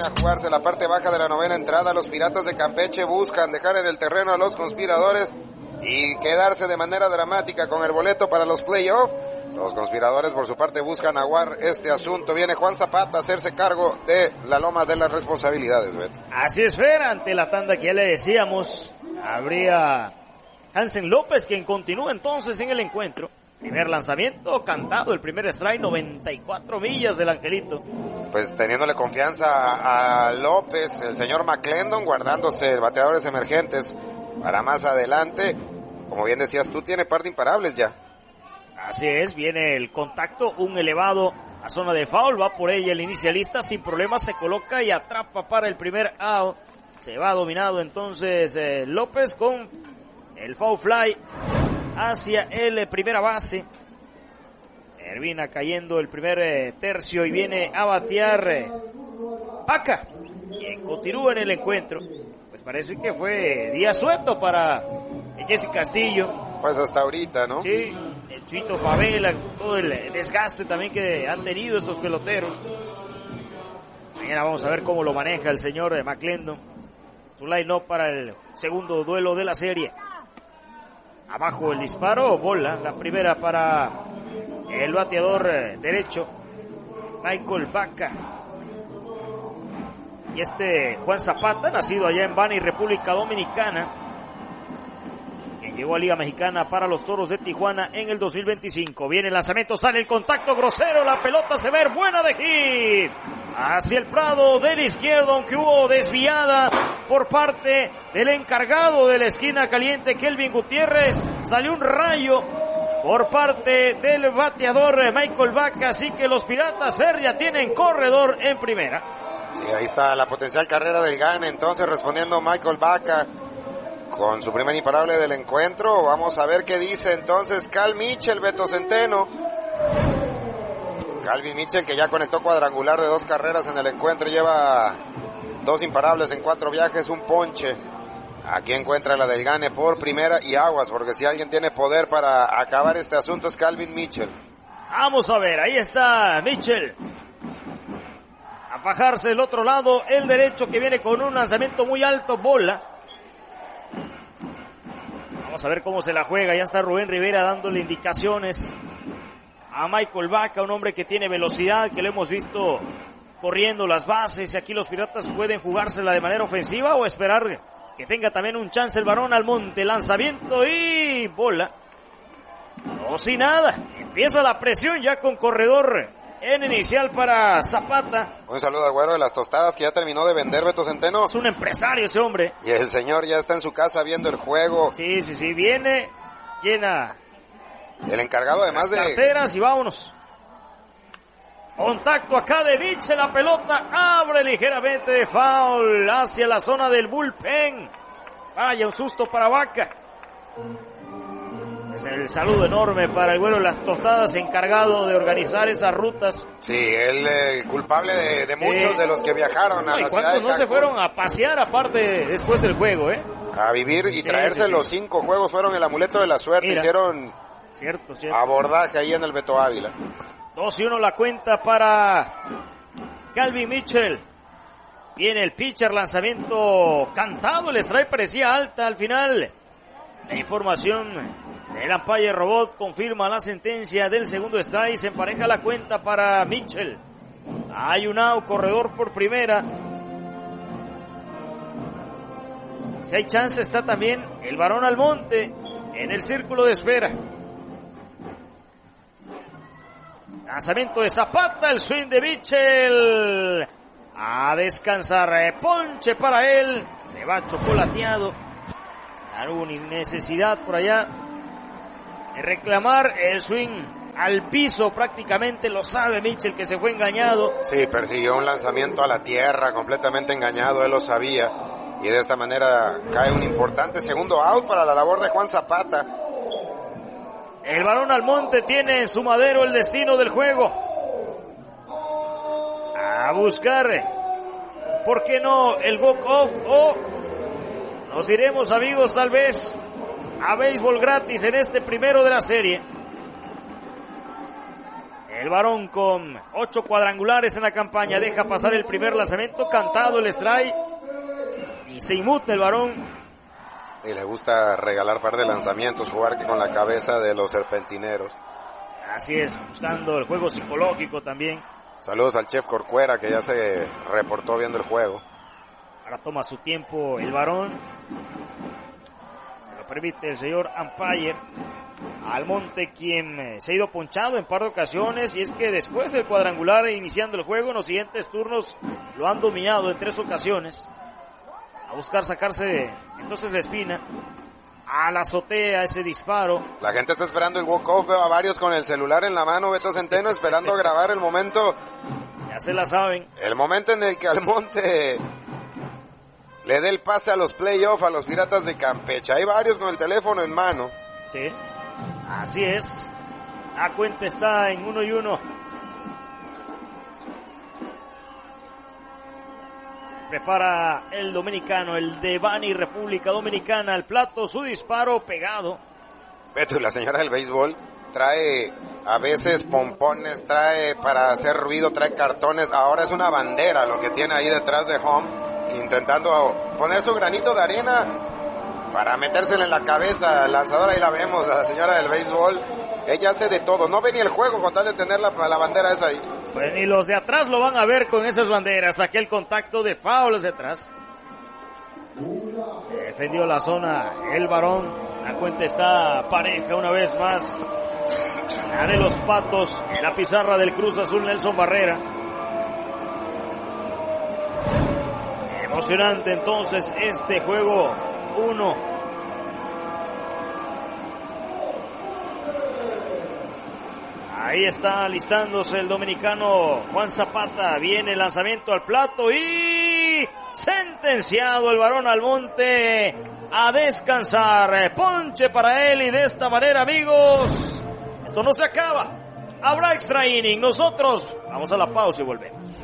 a jugarse la parte baja de la novena entrada. Los Piratas de Campeche buscan dejar en el terreno a los conspiradores y quedarse de manera dramática con el boleto para los playoffs. Los conspiradores por su parte buscan aguar este asunto. Viene Juan Zapata a hacerse cargo de la loma de las responsabilidades, Beto. Así es, Fer, ante la tanda que ya le decíamos, habría Hansen López quien continúa entonces en el encuentro. Primer lanzamiento cantado, el primer strike, 94 millas del Angelito. Pues teniéndole confianza a López, el señor McClendon, guardándose bateadores emergentes para más adelante. Como bien decías tú, tiene par de imparables ya. Así es, viene el contacto, un elevado a zona de foul, va por ella el inicialista, sin problemas se coloca y atrapa para el primer out. Se va dominado entonces López con el foul fly hacia el primera base. Termina cayendo el primer tercio y viene a batear Vaca, quien continúa en el encuentro. Pues parece que fue día suelto para Jesse Castillo. Pues hasta ahorita, ¿no? Sí, el Chuito Favela, todo el desgaste también que han tenido estos peloteros. Mañana vamos a ver cómo lo maneja el señor McClendon. Su line-up para el segundo duelo de la serie. Abajo el disparo, bola, la primera para el bateador derecho, Michael Vaca. Y Juan Zapata, nacido allá en Bani, República Dominicana, quien llegó a Liga Mexicana para los Toros de Tijuana en el 2025. Viene el lanzamiento, sale el contacto grosero, la pelota se ve buena de hit. Hacia el Prado del izquierdo, aunque hubo desviada por parte del encargado de la esquina caliente, Kelvin Gutiérrez. Salió un rayo por parte del bateador Michael Vaca, así que los Piratas Fer ya tienen corredor en primera. Sí, ahí está la potencial carrera del Gane, entonces respondiendo Michael Vaca con su primer imparable del encuentro. Vamos a ver qué dice entonces Cal Mitchell, Beto Centeno. Calvin Mitchell, que ya conectó cuadrangular de 2 carreras en el encuentro, lleva 2 imparables en 4 viajes, un ponche. Aquí encuentra la del Gane por primera y aguas, porque si alguien tiene poder para acabar este asunto es Calvin Mitchell. Vamos a ver, ahí está Mitchell. A fajarse del otro lado, el derecho que viene con un lanzamiento muy alto, bola. Vamos a ver cómo se la juega, ya está Rubén Rivera dándole indicaciones a Michael Vaca, un hombre que tiene velocidad, que lo hemos visto corriendo las bases, y aquí los Piratas pueden jugársela de manera ofensiva o esperar que tenga también un chance el varón Almonte. Lanzamiento y bola. No, sin nada. Empieza la presión ya con corredor en inicial para Zapata. Un saludo al güero de las tostadas que ya terminó de vender, Beto Centeno. Es un empresario ese hombre. Y el señor ya está en su casa viendo el juego. Sí, viene, llena el encargado además de carteras y vámonos. Contacto acá de Mitchell, la pelota abre ligeramente de foul hacia la zona del bullpen. Vaya, un susto para Vaca. Es el saludo enorme para el güero de las tostadas, encargado de organizar esas rutas. Sí, el culpable de muchos de los que viajaron a la ciudad de Cancún. No se fueron a pasear aparte después del juego, a vivir y traerse los 5 juegos, fueron el amuleto de la suerte. Mira, hicieron cierto. Abordaje ahí en el Beto Ávila. 2-1 la cuenta para Calvin Mitchell. Viene el pitcher, lanzamiento cantado, el strike parecía alta al final. La información del umpire robot confirma la sentencia del segundo strike, se empareja la cuenta para Mitchell. Hay un out, corredor por primera. Si hay chance está también el varón Almonte en el círculo de espera. Lanzamiento de Zapata, el swing de Mitchell. A descansar, ponche para él. Se va chocolateado. No hubo ni necesidad por allá de reclamar el swing al piso, prácticamente lo sabe Mitchell que se fue engañado. Sí, persiguió un lanzamiento a la tierra, completamente engañado, él lo sabía. Y de esta manera cae un importante segundo out para la labor de Juan Zapata. El varón Almonte tiene en su madero el destino del juego. A buscar, ¿por qué no el walk-off? O nos iremos, amigos, tal vez a béisbol gratis en este primero de la serie. El Barón con 8 cuadrangulares en la campaña deja pasar el primer lanzamiento, cantado el strike y se inmuta el Barón. Y le gusta regalar par de lanzamientos, jugar con la cabeza de los serpentineros. Así es, buscando el juego psicológico también. Saludos al chef Corcuera, que ya se reportó viendo el juego. Ahora toma su tiempo el Barón. Se lo permite el señor umpire. Almonte, quien se ha ido ponchado en par de ocasiones, y es que después del cuadrangular iniciando el juego, en los siguientes turnos lo han dominado en 3 ocasiones. A buscar sacarse entonces la espina. A la azotea ese disparo. La gente está esperando el walk-off, veo a varios con el celular en la mano, Beto Centeno, esperando grabar el momento. Ya se la saben. El momento en el que Almonte le dé el pase a los playoffs a los Piratas de Campeche. Hay varios con el teléfono en mano. Sí, así es. La cuenta está en 1-1. Prepara el dominicano, el de Bani, República Dominicana, al plato, su disparo pegado. Beto, y la señora del béisbol trae a veces pompones, trae para hacer ruido, trae cartones. Ahora es una bandera lo que tiene ahí detrás de home, intentando poner su granito de arena para metérsela en la cabeza al lanzador. Ahí la vemos, la señora del béisbol. Ella hace de todo, no ve ni el juego con tal de tener la bandera esa ahí. Pues ni los de atrás lo van a ver con esas banderas. Aquel contacto de fouls de atrás. Defendió la zona el Barón. La cuenta está pareja una vez más. Haré los Patos en la pizarra del Cruz Azul, Nelson Barrera. Emocionante entonces este juego 1. Ahí está alistándose el dominicano Juan Zapata. Viene el lanzamiento al plato y sentenciado el Barón Almonte a descansar. Ponche para él, y de esta manera, amigos, esto no se acaba. Habrá extra inning. Nosotros vamos a la pausa y volvemos.